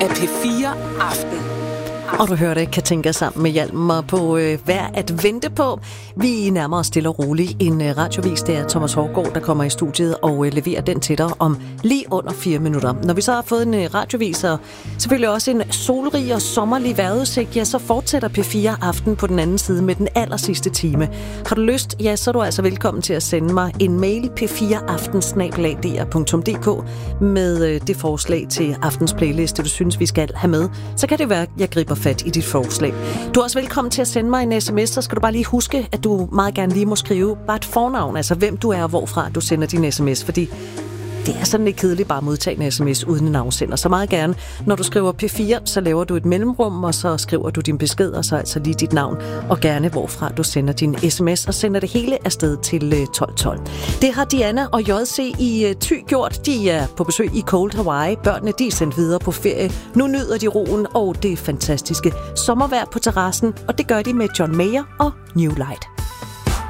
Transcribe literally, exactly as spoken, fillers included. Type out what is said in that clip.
af P fire Aften. Og du hørte Katinka sammen med Hjalmar på øh, Værd at vente på. Vi nærmer os stille og roligt en øh, radiovis. Det er Thomas Hårgaard, der kommer i studiet og øh, leverer den til dig om lige under fire minutter. Når vi så har fået en øh, radiovis og selvfølgelig også en solrig og sommerlig vejrudsigt, ja, så fortsætter P fire Aften på den anden side med den aller sidste time. Har du lyst, ja, så er du altså velkommen til at sende mig en mail p fire aften snabel-a d r punktum d k med øh, det forslag til aftens playliste, du synes, vi skal have med. Så kan det være, at jeg griber fat i dit forslag. Du er også velkommen til at sende mig en sms, så skal du bare lige huske, at du meget gerne lige må skrive bare et fornavn, altså hvem du er og hvorfra du sender din sms, fordi det er sådan lidt kedeligt bare at modtage en sms uden en afsender. Så meget gerne, når du skriver P fire, så laver du et mellemrum, og så skriver du din besked, og så altså lige dit navn, og gerne hvorfra du sender din sms, og sender det hele afsted til tolv tolv. Det har Diana og J C i Thy gjort. De er på besøg i Cold Hawaii. Børnene, de er sendt videre på ferie. Nu nyder de roen og det fantastiske sommervejr på terrassen, og det gør de med John Mayer og New Light.